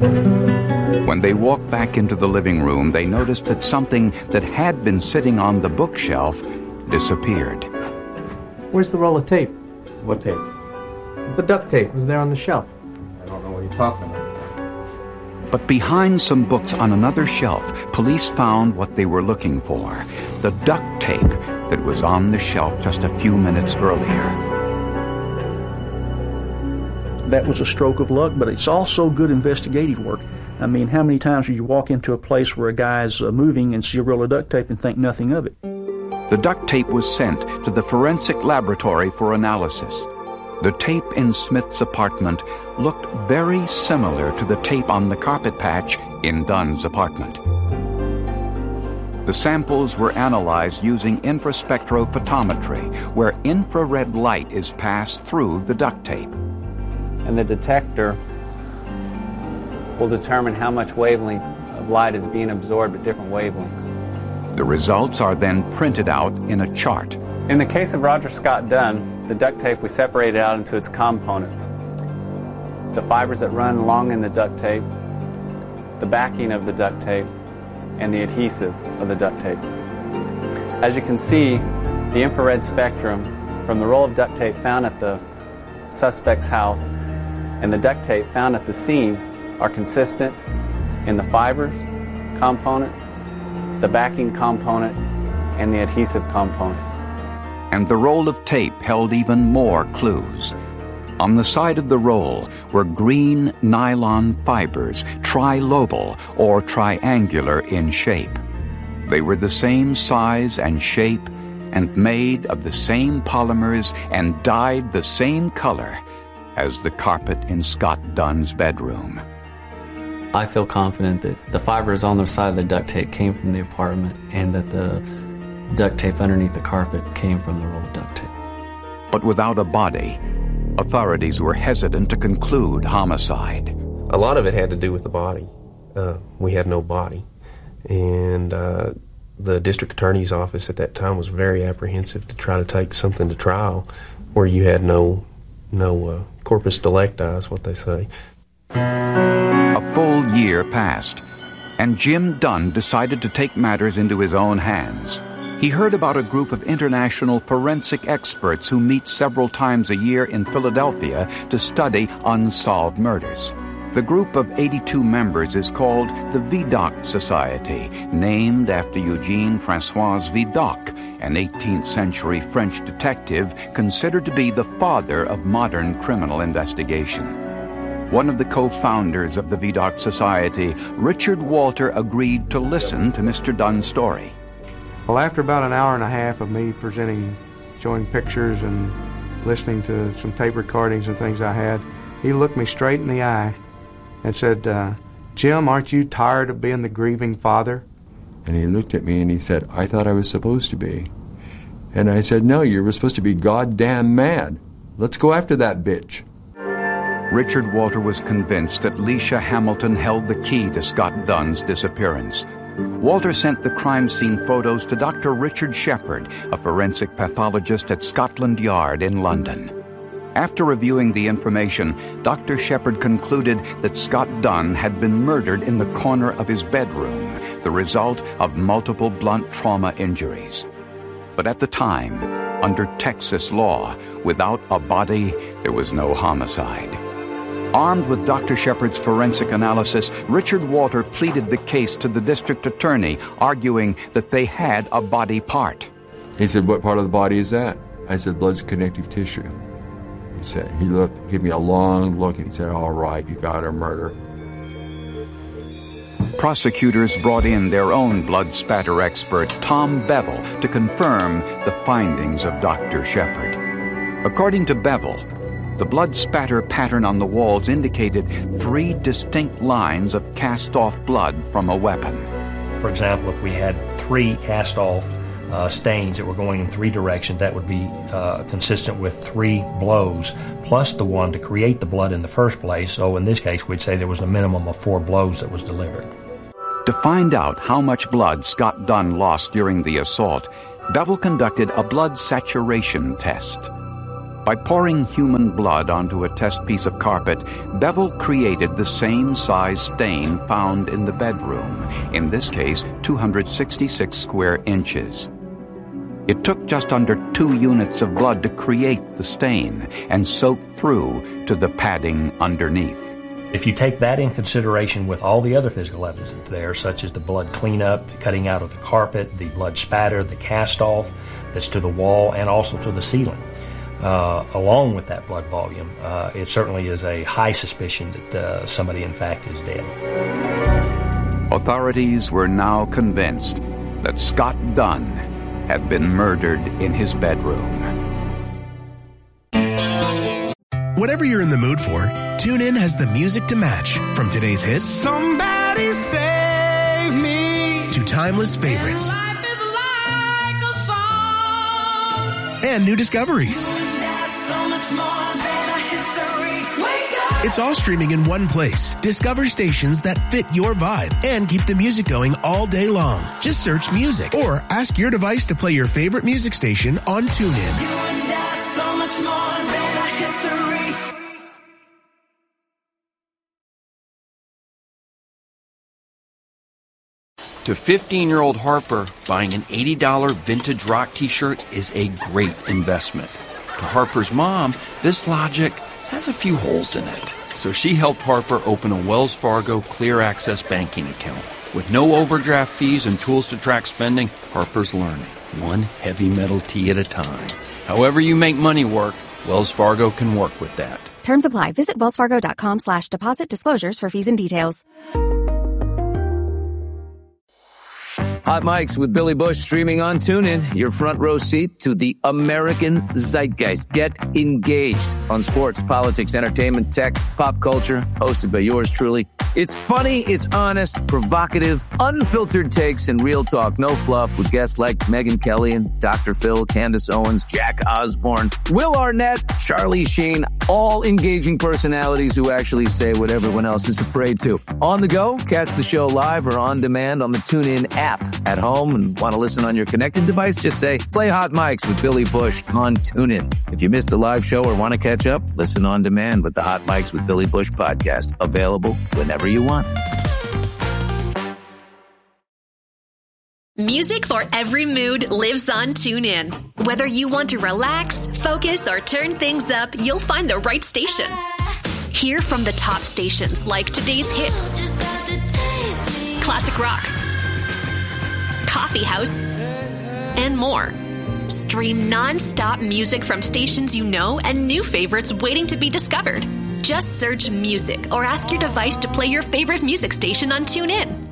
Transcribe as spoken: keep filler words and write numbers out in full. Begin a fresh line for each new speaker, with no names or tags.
When they walked back into the living room, they noticed that something that had been sitting on the bookshelf disappeared.
Where's the roll of tape?
What tape?
The duct tape was there on the shelf.
I don't know what you're talking about.
But behind some books on another shelf, police found what they were looking for, the duct tape that was on the shelf just a few minutes earlier.
That was a stroke of luck, but it's also good investigative work. I mean, how many times do you walk into a place where a guy's uh, moving and see a roll of duct tape and think nothing of it?
The duct tape was sent to the forensic laboratory for analysis. The tape in Smith's apartment looked very similar to the tape on the carpet patch in Dunn's apartment. The samples were analyzed using infraspectrophotometry, where infrared light is passed through the duct tape.
And the detector will determine how much wavelength of light is being absorbed at different wavelengths.
The results are then printed out in a chart.
In the case of Roger Scott Dunn, the duct tape we separated out into its components. The fibers that run along in the duct tape, the backing of the duct tape, and the adhesive of the duct tape. As you can see, the infrared spectrum from the roll of duct tape found at the suspect's house and the duct tape found at the scene are consistent in the fibers component, the backing component, and the adhesive component.
And the roll of tape held even more clues. On the side of the roll were green nylon fibers, trilobal or triangular in shape. They were the same size and shape and made of the same polymers and dyed the same color as the carpet in Scott Dunn's bedroom.
I feel confident that the fibers on the side of the duct tape came from the apartment and that the duct tape underneath the carpet came from the roll of duct tape.
But without a body, authorities were hesitant to conclude homicide.
A lot of it had to do with the body. Uh, we had no body. And uh, the district attorney's office at that time was very apprehensive to try to take something to trial where you had no, no uh, corpus delicti, is what they say.
A full year passed, and Jim Dunn decided to take matters into his own hands. He heard about a group of international forensic experts who meet several times a year in Philadelphia to study unsolved murders. The group of eighty-two members is called the Vidocq Society, named after Eugene Francois Vidocq, an eighteenth century French detective considered to be the father of modern criminal investigation. One of the co-founders of the Vidocq Society, Richard Walter, agreed to listen to Mister Dunn's story.
Well, after about an hour and a half of me presenting, showing pictures and listening to some tape recordings and things I had, he looked me straight in the eye and said, uh, Jim, aren't you tired of being the grieving father?
And he looked at me and he said, I thought I was supposed to be. And I said, no, you were supposed to be goddamn mad. Let's go after that bitch.
Richard Walter was convinced that Leisha Hamilton held the key to Scott Dunn's disappearance. Walter sent the crime scene photos to Doctor Richard Shepard, a forensic pathologist at Scotland Yard in London. After reviewing the information, Doctor Shepard concluded that Scott Dunn had been murdered in the corner of his bedroom, the result of multiple blunt trauma injuries. But at the time, under Texas law, without a body, there was no homicide. Armed with Doctor Shepard's forensic analysis, Richard Walter pleaded the case to the district attorney, arguing that they had a body part.
He said, what part of the body is that? I said, blood's connective tissue. He said, he looked, gave me a long look, and he said, all right, you got a murder.
Prosecutors brought in their own blood spatter expert, Tom Bevel, to confirm the findings of Doctor Shepard. According to Bevel, the blood spatter pattern on the walls indicated three distinct lines of cast-off blood from a weapon.
For example, if we had three cast-off uh, stains that were going in three directions, that would be uh, consistent with three blows, plus the one to create the blood in the first place. So in this case, we'd say there was a minimum of four blows that was delivered.
To find out how much blood Scott Dunn lost during the assault, Bevel conducted a blood saturation test. By pouring human blood onto a test piece of carpet, Bevel created the same size stain found in the bedroom, in this case two hundred sixty-six square inches. It took just under two units of blood to create the stain and soak through to the padding underneath.
If you take that in consideration with all the other physical evidence that's there, such as the blood cleanup, the cutting out of the carpet, the blood spatter, the cast-off that's to the wall and also to the ceiling, uh, along with that blood volume, uh, it certainly is a high suspicion that uh, somebody, in fact, is dead.
Authorities were now convinced that Scott Dunn had been murdered in his bedroom.
Whatever you're in the mood for, TuneIn has the music to match. From today's hits,
Somebody Save Me,
to timeless favorites,
and life is like a song,
and new discoveries.
and that's so much more than a history. Wake up!
It's all streaming in one place. Discover stations that fit your vibe and keep the music going all day long. Just search music or ask your device to play your favorite music station on TuneIn.
You and that's so much more than a history.
To fifteen-year-old Harper, buying an eighty dollars vintage rock t-shirt is a great investment. To Harper's mom, this logic has a few holes in it. So she helped Harper open a Wells Fargo Clear Access banking account. With no overdraft fees and tools to track spending, Harper's learning, one heavy metal tee at a time. However you make money work, Wells Fargo can work with that.
Terms apply. Visit wellsfargo.com slash deposit disclosures for fees and details.
Hot Mics with Billy Bush streaming on TuneIn. Your front row seat to the American zeitgeist. Get engaged on sports, politics, entertainment, tech, pop culture. Hosted by yours truly. It's funny, it's honest, provocative, unfiltered takes, and real talk. No fluff with guests like Megyn Kelly and Doctor Phil, Candace Owens, Jack Osborne, Will Arnett, Charlie Sheen. All engaging personalities who actually say what everyone else is afraid to. On the go, catch the show live or on demand on the TuneIn app. At home and want to listen on your connected device, just say, play Hot Mics with Billy Bush on TuneIn. If you missed the live show or want to catch up, listen on demand with the Hot Mics with Billy Bush podcast. Available whenever you want.
Music for every mood lives on TuneIn. Whether you want to relax, focus, or turn things up, you'll find the right station. Hear from the top stations like today's hits, classic rock, coffee house, and more. Stream non-stop music from stations you know and new favorites waiting to be discovered. Just search music or ask your device to play your favorite music station on TuneIn.